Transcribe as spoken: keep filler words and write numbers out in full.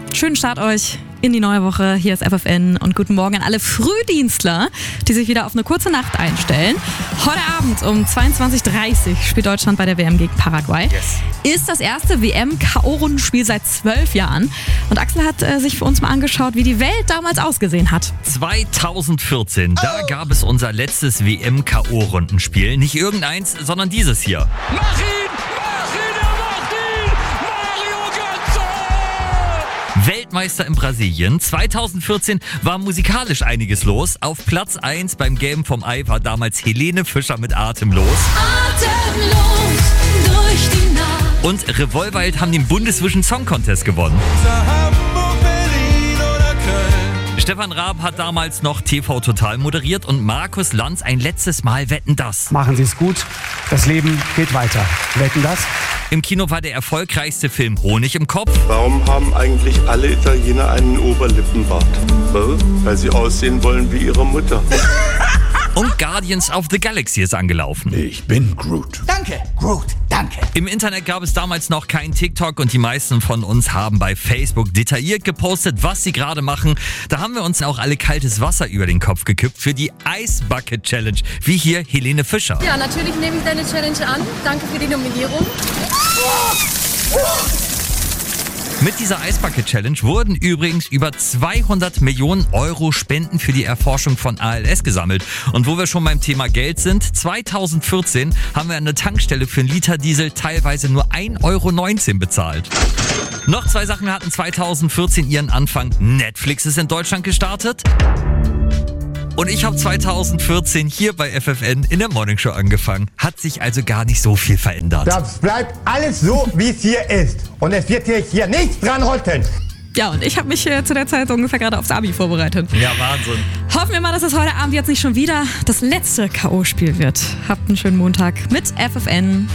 schönen Start euch in die neue Woche. Hier ist F F N und guten Morgen an alle Frühdienstler, die sich wieder auf eine kurze Nacht einstellen. Heute Abend um zweiundzwanzig Uhr dreißig spielt Deutschland bei der W M gegen Paraguay. Yes. Ist das erste W M-K O-Rundenspiel seit zwölf Jahren. Und Axel hat äh, sich für uns mal angeschaut, wie die Welt damals ausgesehen hat. zweitausendvierzehn, da gab es unser letztes W M-K O-Rundenspiel. Nicht irgendeins, sondern dieses hier. Mach ihn! Mach ihn! Er macht ihn! Mario Götze! Weltmeister in Brasilien. zweitausendvierzehn war musikalisch einiges los. Auf Platz eins beim Game vom Ei war damals Helene Fischer mit Atemlos. Atemlos durch die Nacht. Und Revolverheld haben den Bundesvision Song Contest gewonnen. Hamburg, Berlin oder Köln. Stefan Raab hat damals noch T V Total moderiert und Markus Lanz ein letztes Mal Wetten, dass. Machen Sie es gut, das Leben geht weiter. Wetten, das? Im Kino war der erfolgreichste Film Honig im Kopf. Warum haben eigentlich alle Italiener einen Oberlippenbart? Weil sie aussehen wollen wie ihre Mutter. Und Guardians of the Galaxy ist angelaufen. Ich bin Groot. Danke, Groot, danke. Im Internet gab es damals noch kein TikTok und die meisten von uns haben bei Facebook detailliert gepostet, was sie gerade machen. Da haben wir uns auch alle kaltes Wasser über den Kopf gekippt für die Ice Bucket Challenge, wie hier Helene Fischer. Ja, natürlich nehme ich deine Challenge an. Danke für die Nominierung. Mit dieser Ice Bucket Challenge wurden übrigens über zweihundert Millionen Euro Spenden für die Erforschung von A L S gesammelt. Und wo wir schon beim Thema Geld sind, zweitausendvierzehn haben wir an der Tankstelle für einen Liter Diesel teilweise nur ein Euro neunzehn bezahlt. Noch zwei Sachen hatten zweitausendvierzehn ihren Anfang. Netflix ist in Deutschland gestartet. Und ich habe zweitausendvierzehn hier bei F F N in der Morningshow angefangen. Hat sich also gar nicht so viel verändert. Das bleibt alles so, wie es hier ist. Und es wird hier, hier nichts dran rütteln. Ja, und ich habe mich äh, zu der Zeit ungefähr gerade aufs Abi vorbereitet. Ja, Wahnsinn. Hoffen wir mal, dass es heute Abend jetzt nicht schon wieder das letzte K O-Spiel wird. Habt einen schönen Montag mit F F N.